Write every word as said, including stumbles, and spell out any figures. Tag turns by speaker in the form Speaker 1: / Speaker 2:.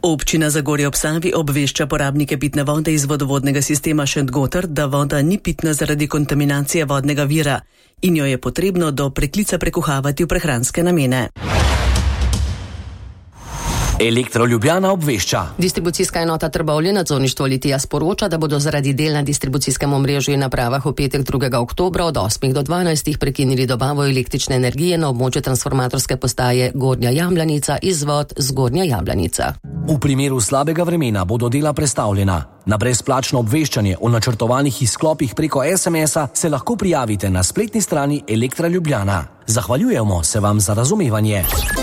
Speaker 1: Občina Zagorje ob Savi obvešča porabnike pitne vode iz vodovodnega sistema Šentgoter, da voda ni pitna zaradi kontaminacije vodnega vira in jo je potrebno do preklica prekuhavati v prehranske namene.
Speaker 2: Elektro Ljubljana obvešča.
Speaker 3: Distribucijska enota Trbovlje nadzorništvo Litija sporoča, da bodo zaradi del na distribucijskem omrežju in napravah v petek drugega oktobra od osmih do dvanajstih prekinili dobavo električne energije na območju transformatorske postaje Gornja Jamljanica, izvod Zgornja Jamljanica.
Speaker 2: V primeru slabega vremena bodo dela prestavljena. Na brezplačno obveščanje o načrtovanih izklopih preko es em es-a se lahko prijavite na spletni strani Elektra Ljubljana. Zahvaljujemo se vam za razumevanje.